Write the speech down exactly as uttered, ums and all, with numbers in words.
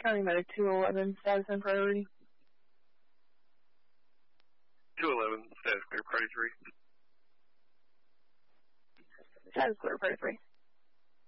County Medic two eleven, status and priority. two eleven, status clear, priority three. Status clear, priority three.